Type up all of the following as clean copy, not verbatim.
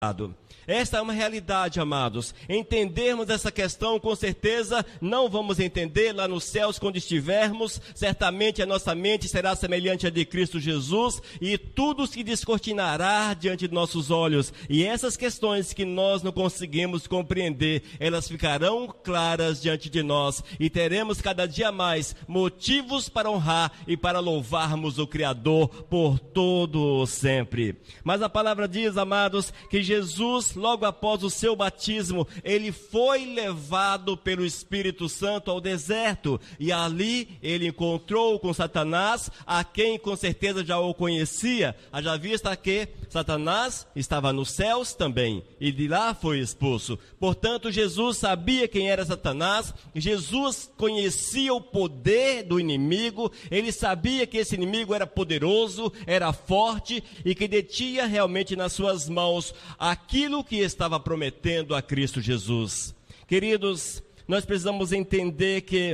Esta é uma realidade, amados. Entendermos essa questão, com certeza não vamos entender lá nos céus quando estivermos. Certamente a nossa mente será semelhante à de Cristo Jesus e tudo se descortinará diante de nossos olhos. E essas questões que nós não conseguimos compreender, elas ficarão claras diante de nós e teremos cada dia mais motivos para honrar e para louvarmos o Criador por todo sempre. Mas a palavra diz, amados, que Jesus, logo após o seu batismo, ele foi levado pelo Espírito Santo ao deserto, e ali ele encontrou com Satanás, a quem com certeza já o conhecia, haja vista que Satanás estava nos céus também, e de lá foi expulso. Portanto, Jesus sabia quem era Satanás, Jesus conhecia o poder do inimigo, ele sabia que esse inimigo era poderoso, era forte, e que detinha realmente nas suas mãos aquilo que estava prometendo a Cristo Jesus. Queridos, nós precisamos entender que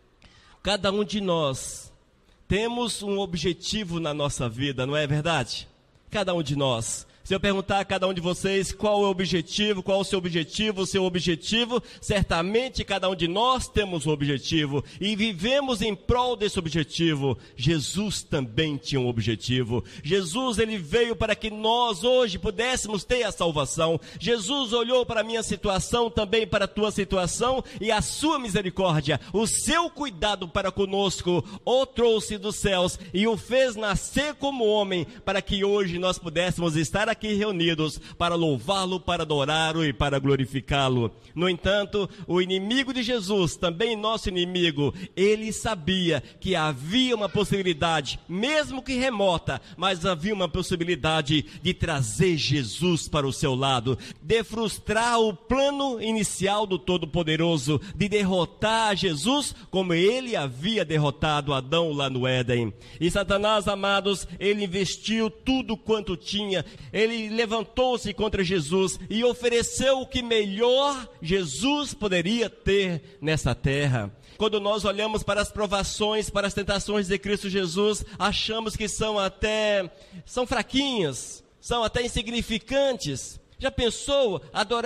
cada um de nós temos um objetivo na nossa vida, não é verdade? Cada um de nós. Se eu perguntar a cada um de vocês qual é o objetivo, qual é o seu objetivo, certamente cada um de nós temos um objetivo e vivemos em prol desse objetivo. Jesus também tinha um objetivo. Jesus, ele veio para que nós hoje pudéssemos ter a salvação. Jesus olhou para a minha situação, também para a tua situação, e a sua misericórdia, o seu cuidado para conosco, o trouxe dos céus e o fez nascer como homem, para que hoje nós pudéssemos estar aqui reunidos para louvá-lo, para adorá-lo e para glorificá-lo. No entanto, o inimigo de Jesus, também nosso inimigo, ele sabia que havia uma possibilidade, mesmo que remota, mas havia uma possibilidade de trazer Jesus para o seu lado, de frustrar o plano inicial do Todo-Poderoso, de derrotar Jesus como ele havia derrotado Adão lá no Éden. E Satanás, amados, ele investiu tudo quanto tinha, ele levantou-se contra Jesus e ofereceu o que melhor Jesus poderia ter nessa terra. Quando nós olhamos para as provações, para as tentações de Cristo Jesus, achamos que são fraquinhas, são até insignificantes. Já pensou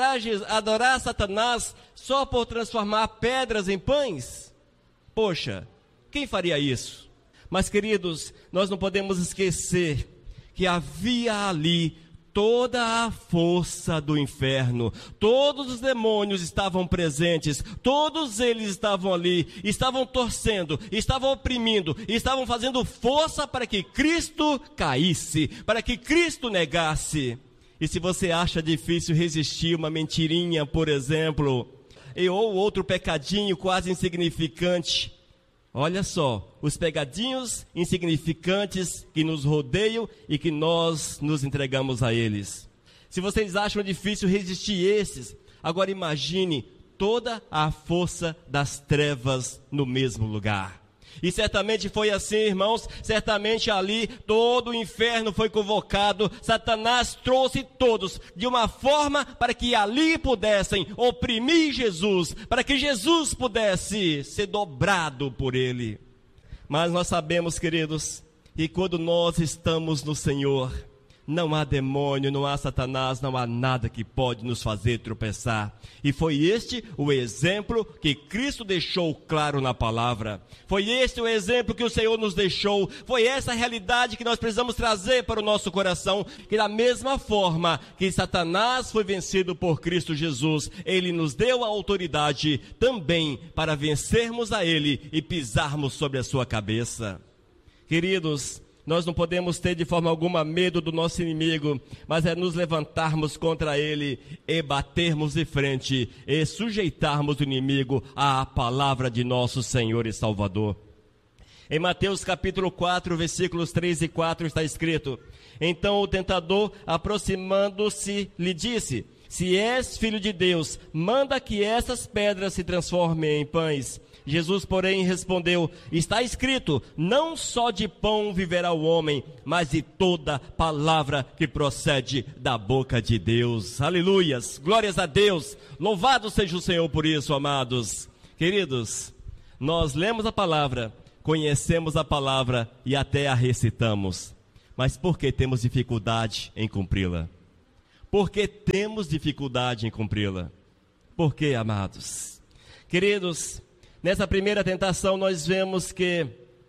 adorar Satanás só por transformar pedras em pães? Poxa, quem faria isso? Mas, queridos, nós não podemos esquecer que havia ali toda a força do inferno, todos os demônios estavam presentes, todos eles estavam ali, estavam torcendo, estavam oprimindo, estavam fazendo força para que Cristo caísse, para que Cristo negasse. E se você acha difícil resistir uma mentirinha, por exemplo, ou outro pecadinho quase insignificante, olha só, os pegadinhos insignificantes que nos rodeiam e que nós nos entregamos a eles. Se vocês acham difícil resistir esses, agora imagine toda a força das trevas no mesmo lugar. E certamente foi assim, irmãos, certamente ali todo o inferno foi convocado, Satanás trouxe todos de uma forma para que ali pudessem oprimir Jesus, para que Jesus pudesse ser dobrado por ele. Mas nós sabemos, queridos, que quando nós estamos no Senhor, não há demônio, não há Satanás, não há nada que pode nos fazer tropeçar. E foi este o exemplo que Cristo deixou claro na palavra. Foi este o exemplo que o Senhor nos deixou. Foi essa a realidade que nós precisamos trazer para o nosso coração. Que da mesma forma que Satanás foi vencido por Cristo Jesus, Ele nos deu a autoridade também para vencermos a Ele e pisarmos sobre a sua cabeça. Queridos, nós não podemos ter de forma alguma medo do nosso inimigo, mas é nos levantarmos contra ele e batermos de frente e sujeitarmos o inimigo à palavra de nosso Senhor e Salvador. Em Mateus capítulo 4, versículos 3 e 4 está escrito: Então o tentador, aproximando-se, lhe disse: Se és filho de Deus, manda que essas pedras se transformem em pães. Jesus, porém, respondeu: Está escrito, não só de pão viverá o homem, mas de toda palavra que procede da boca de Deus. Aleluias, glórias a Deus, louvado seja o Senhor por isso, amados. Queridos, nós lemos a palavra, conhecemos a palavra e até a recitamos, mas por que temos dificuldade em cumpri-la? porque temos dificuldade em cumpri-la. Por quê, amados? Queridos, nessa primeira tentação nós vemos que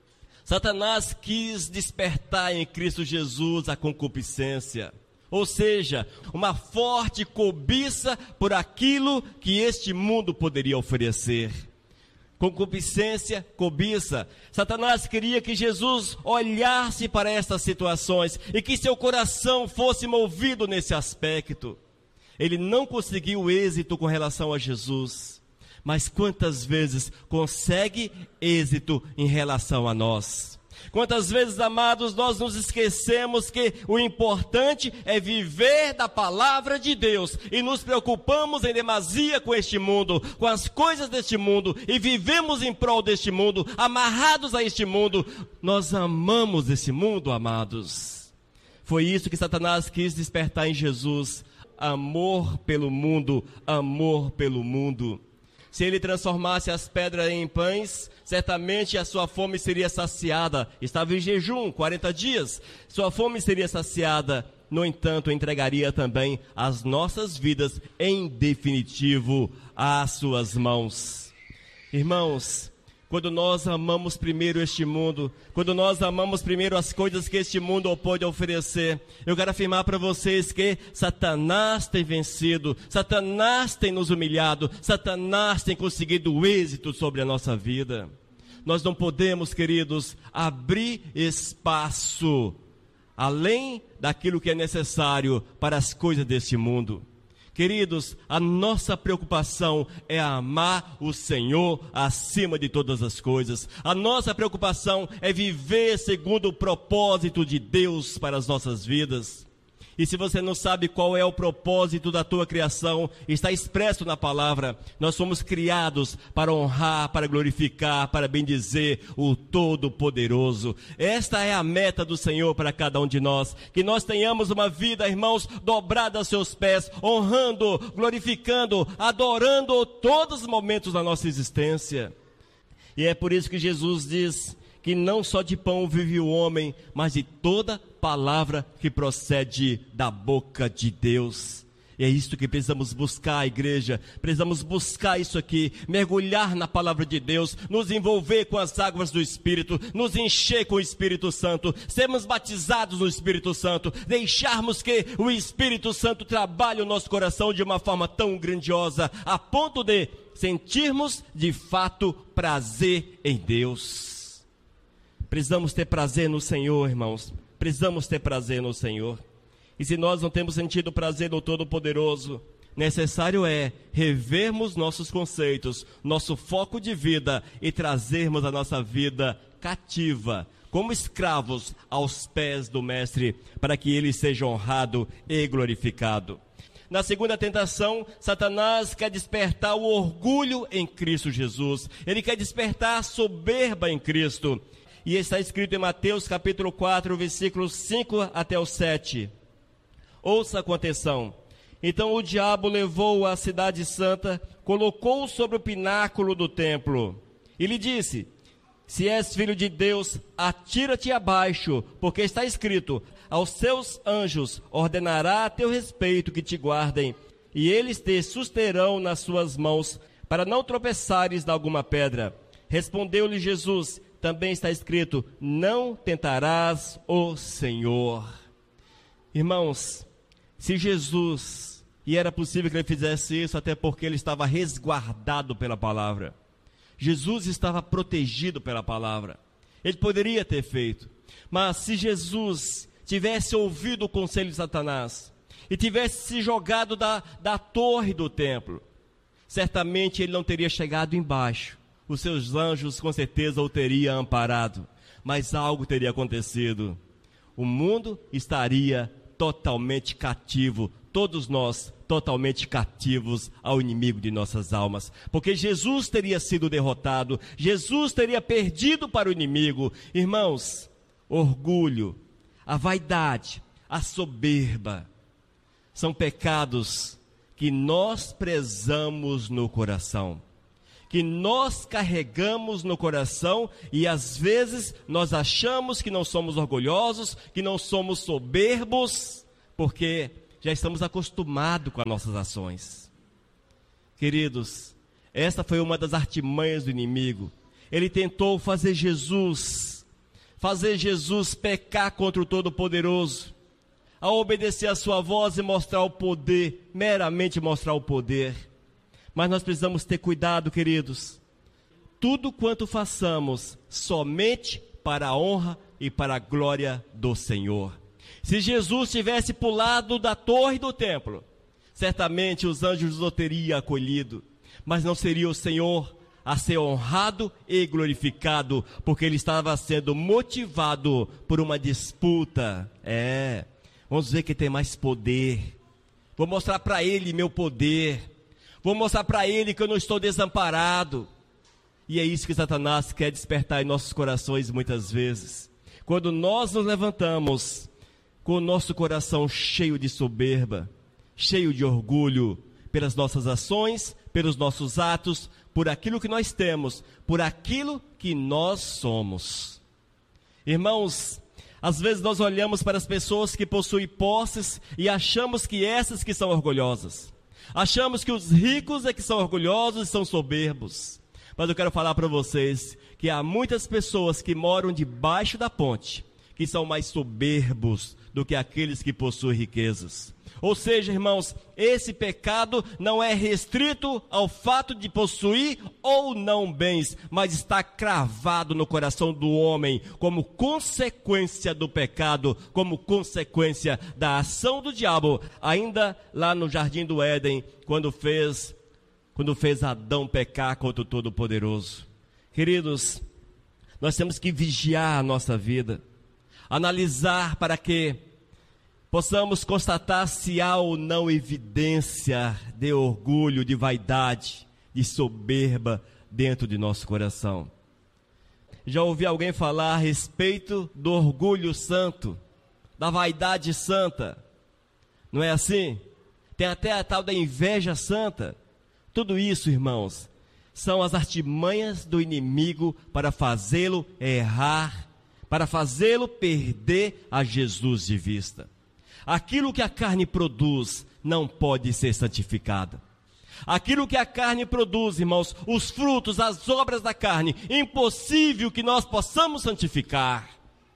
Satanás quis despertar em Cristo Jesus a concupiscência, ou seja, uma forte cobiça por aquilo que este mundo poderia oferecer. Concupiscência, cobiça. Satanás queria que Jesus olhasse para estas situações e que seu coração fosse movido nesse aspecto. Ele não conseguiu êxito com relação a Jesus, mas quantas vezes consegue êxito em relação a nós? Quantas vezes, amados, nós nos esquecemos que o importante é viver da palavra de Deus e nos preocupamos em demasia com este mundo, com as coisas deste mundo, e vivemos em prol deste mundo, amarrados a este mundo. Nós amamos esse mundo, amados. Foi isso que Satanás quis despertar em Jesus: amor pelo mundo, amor pelo mundo. Se ele transformasse as pedras em pães, certamente a sua fome seria saciada. Estava em jejum, 40 dias. Sua fome seria saciada. No entanto, entregaria também as nossas vidas, em definitivo, às suas mãos. Irmãos, quando nós amamos primeiro este mundo, quando nós amamos primeiro as coisas que este mundo pode oferecer, eu quero afirmar para vocês que Satanás tem vencido, Satanás tem nos humilhado, Satanás tem conseguido êxito sobre a nossa vida. Nós não podemos, queridos, abrir espaço além daquilo que é necessário para as coisas deste mundo. Queridos, a nossa preocupação é amar o Senhor acima de todas as coisas. A nossa preocupação é viver segundo o propósito de Deus para as nossas vidas. E se você não sabe qual é o propósito da tua criação, está expresso na palavra. Nós somos criados para honrar, para glorificar, para bendizer o Todo-Poderoso. Esta é a meta do Senhor para cada um de nós. Que nós tenhamos uma vida, irmãos, dobrada aos seus pés, honrando, glorificando, adorando todos os momentos da nossa existência. E é por isso que Jesus diz que não só de pão vive o homem, mas de toda palavra que procede da boca de Deus. E é isso que precisamos buscar, igreja. Precisamos buscar isso aqui, mergulhar na palavra de Deus, nos envolver com as águas do Espírito, nos encher com o Espírito Santo, sermos batizados no Espírito Santo, deixarmos que o Espírito Santo trabalhe o nosso coração de uma forma tão grandiosa, a ponto de sentirmos de fato prazer em Deus. Precisamos ter prazer no Senhor, irmãos. Precisamos ter prazer no Senhor. E se nós não temos sentido prazer no Todo-Poderoso, necessário é revermos nossos conceitos, nosso foco de vida e trazermos a nossa vida cativa, como escravos aos pés do Mestre, para que Ele seja honrado e glorificado. Na segunda tentação, Satanás quer despertar o orgulho em Cristo Jesus. Ele quer despertar a soberba em Cristo. E está escrito em Mateus capítulo 4, versículos 5 até o 7. Ouça com atenção. Então o diabo levou-o à cidade santa, colocou-o sobre o pináculo do templo e lhe disse: se és filho de Deus, atira-te abaixo, porque está escrito: aos seus anjos ordenará a teu respeito que te guardem, e eles te susterão nas suas mãos, para não tropeçares de alguma pedra. Respondeu-lhe Jesus: também está escrito: não tentarás o Senhor. Irmãos, se Jesus, e era possível que ele fizesse isso, até porque ele estava resguardado pela palavra. Jesus estava protegido pela palavra. Ele poderia ter feito. Mas se Jesus tivesse ouvido o conselho de Satanás e tivesse se jogado da torre do templo, certamente ele não teria chegado embaixo. Os seus anjos com certeza o teriam amparado. Mas algo teria acontecido. O mundo estaria totalmente cativo, todos nós totalmente cativos ao inimigo de nossas almas, porque Jesus teria sido derrotado, Jesus teria perdido para o inimigo. Irmãos, orgulho, a vaidade, a soberba, são pecados que nós prezamos no coração, que nós carregamos no coração, e às vezes nós achamos que não somos orgulhosos, que não somos soberbos, porque já estamos acostumados com as nossas ações. Queridos, esta foi uma das artimanhas do inimigo. Ele tentou fazer Jesus pecar contra o Todo-Poderoso, a obedecer a sua voz e mostrar o poder, meramente mostrar o poder. Mas nós precisamos ter cuidado, queridos. Tudo quanto façamos, somente para a honra e para a glória do Senhor. Se Jesus tivesse pulado da torre do templo, certamente os anjos o teriam acolhido, mas não seria o Senhor a ser honrado e glorificado, porque ele estava sendo motivado por uma disputa. Vamos ver quem tem mais poder. Vou mostrar para ele meu poder. Vou mostrar para ele que eu não estou desamparado. E é isso que Satanás quer despertar em nossos corações muitas vezes. Quando nós nos levantamos com o nosso coração cheio de soberba, cheio de orgulho, pelas nossas ações, pelos nossos atos, por aquilo que nós temos, por aquilo que nós somos. Irmãos, às vezes nós olhamos para as pessoas que possuem posses e achamos que essas que são orgulhosas. Achamos que os ricos é que são orgulhosos e são soberbos. Mas eu quero falar para vocês que há muitas pessoas que moram debaixo da ponte, que são mais soberbos do que aqueles que possuem riquezas. Ou seja, irmãos, esse pecado não é restrito ao fato de possuir ou não bens, mas está cravado no coração do homem como consequência do pecado, como consequência da ação do diabo, ainda lá no Jardim do Éden, quando fez Adão pecar contra o Todo-Poderoso. Queridos, nós temos que vigiar a nossa vida, analisar para que possamos constatar se há ou não evidência de orgulho, de vaidade, de soberba dentro de nosso coração. Já ouvi alguém falar a respeito do orgulho santo, da vaidade santa. Não é assim? Tem até a tal da inveja santa. Tudo isso, irmãos, são as artimanhas do inimigo para fazê-lo errar, para fazê-lo perder a Jesus de vista. Aquilo que a carne produz não pode ser santificado. Aquilo que a carne produz, irmãos, os frutos, as obras da carne, impossível que nós possamos santificar.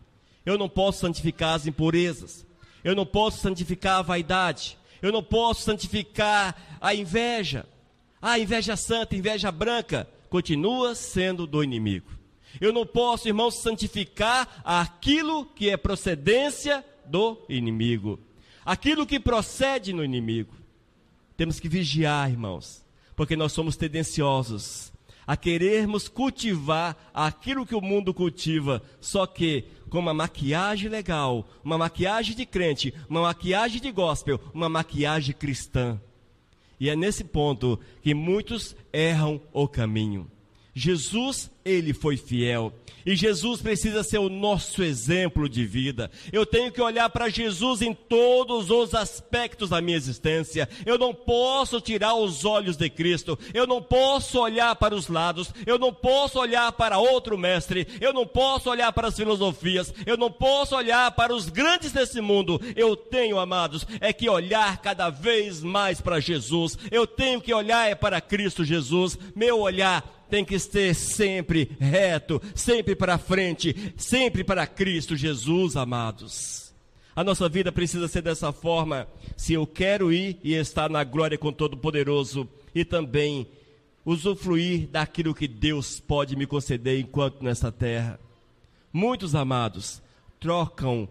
Eu não posso santificar as impurezas. Eu não posso santificar a vaidade. Eu não posso santificar a inveja. A inveja santa, inveja branca, continua sendo do inimigo. Eu não posso, irmãos, santificar aquilo que é procedência do inimigo, aquilo que procede no inimigo. Temos que vigiar, irmãos, porque nós somos tendenciosos a querermos cultivar aquilo que o mundo cultiva, só que com uma maquiagem legal, uma maquiagem de crente, uma maquiagem de gospel, uma maquiagem cristã. E é nesse ponto que muitos erram o caminho. Jesus, ele foi fiel. E Jesus precisa ser o nosso exemplo de vida. Eu tenho que olhar para Jesus em todos os aspectos da minha existência. Eu não posso tirar os olhos de Cristo. Eu não posso olhar para os lados. Eu não posso olhar para outro mestre. Eu não posso olhar para as filosofias. Eu não posso olhar para os grandes desse mundo. Eu tenho, amados, é que olhar cada vez mais para Jesus. Eu tenho que olhar para Cristo Jesus. Meu olhar tem que ser sempre reto, sempre para frente, sempre para Cristo Jesus, amados. A nossa vida precisa ser dessa forma, se eu quero ir e estar na glória com Todo-Poderoso e também usufruir daquilo que Deus pode me conceder enquanto nessa terra. Muitos, amados, trocam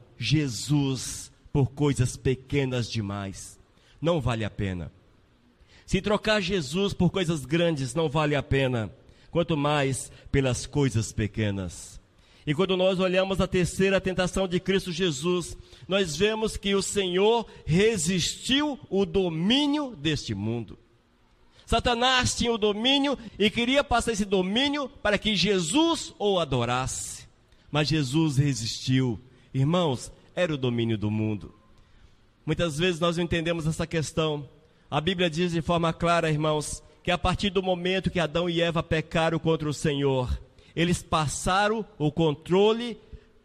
Jesus por coisas pequenas demais. Não vale a pena. Se trocar Jesus por coisas grandes, não vale a pena. Quanto mais pelas coisas pequenas. E quando nós olhamos a terceira tentação de Cristo Jesus, nós vemos que o Senhor resistiu o domínio deste mundo. Satanás tinha o domínio e queria passar esse domínio para que Jesus o adorasse. Mas Jesus resistiu. Irmãos, era o domínio do mundo. Muitas vezes nós não entendemos essa questão. A Bíblia diz de forma clara, irmãos, que a partir do momento que Adão e Eva pecaram contra o Senhor, eles passaram o controle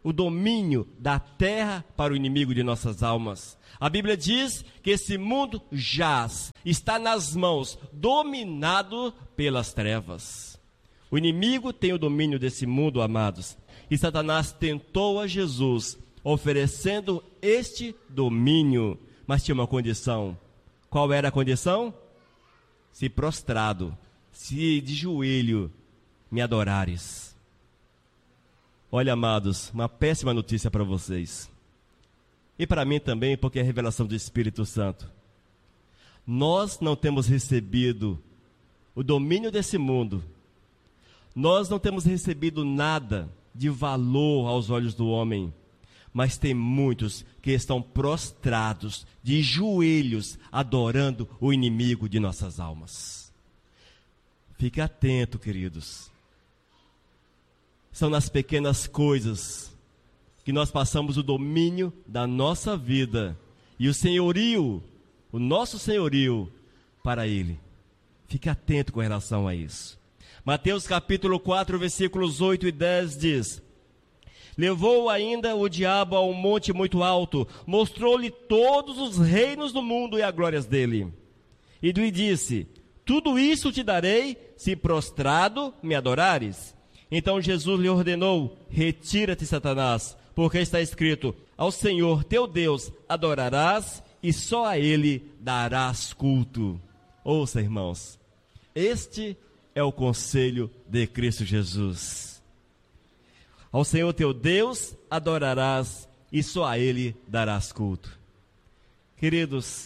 o domínio da terra para o inimigo de nossas almas. A Bíblia diz que esse mundo jaz, está nas mãos, dominado pelas trevas. O inimigo tem o domínio desse mundo, amados. E Satanás tentou a Jesus, oferecendo este domínio. Mas tinha uma condição. Qual era a condição? Se prostrado, se de joelho me adorares. Olha, amados, uma péssima notícia para vocês. E para mim também, porque é a revelação do Espírito Santo. Nós não temos recebido o domínio desse mundo. Nós não temos recebido nada de valor aos olhos do homem. Mas tem muitos que estão prostrados, de joelhos, adorando o inimigo de nossas almas. Fique atento, queridos. São nas pequenas coisas que nós passamos o domínio da nossa vida e o senhorio, o nosso senhorio, para Ele. Fique atento com relação a isso. Mateus capítulo 4, versículos 8 e 10 diz: levou ainda o diabo a um monte muito alto, mostrou-lhe todos os reinos do mundo e as glórias dele. E lhe disse: tudo isso te darei, se prostrado me adorares. Então Jesus lhe ordenou: retira-te, Satanás, porque está escrito: ao Senhor teu Deus adorarás e só a Ele darás culto. Ouça, irmãos, este é o conselho de Cristo Jesus. Ao Senhor teu Deus adorarás e só a Ele darás culto. Queridos,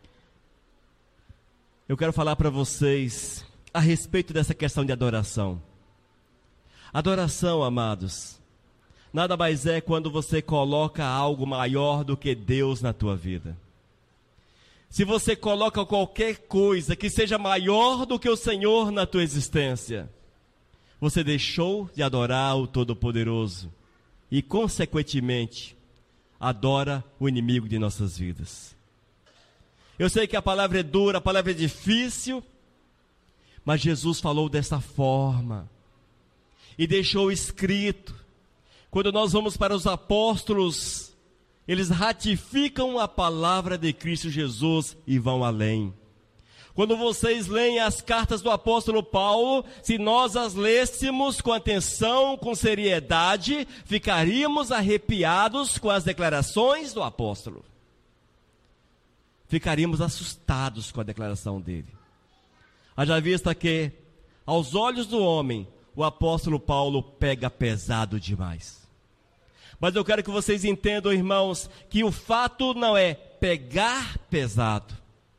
eu quero falar para vocês a respeito dessa questão de adoração. Adoração, amados, nada mais é quando você coloca algo maior do que Deus na tua vida. Se você coloca qualquer coisa que seja maior do que o Senhor na tua existência, você deixou de adorar o Todo-Poderoso e, consequentemente, adora o inimigo de nossas vidas. Eu sei que a palavra é dura, a palavra é difícil, mas Jesus falou dessa forma. E deixou escrito. Quando nós vamos para os apóstolos, eles ratificam a palavra de Cristo Jesus e vão além. Quando vocês leem as cartas do apóstolo Paulo, se nós as lêssemos com atenção, com seriedade, ficaríamos arrepiados com as declarações do apóstolo. Ficaríamos assustados com a declaração dele. Haja vista que, aos olhos do homem, o apóstolo Paulo pega pesado demais. Mas eu quero que vocês entendam, irmãos, que o fato não é pegar pesado,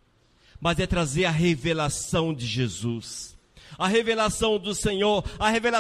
mas é trazer a revelação de Jesus, a revelação do Senhor, a revelação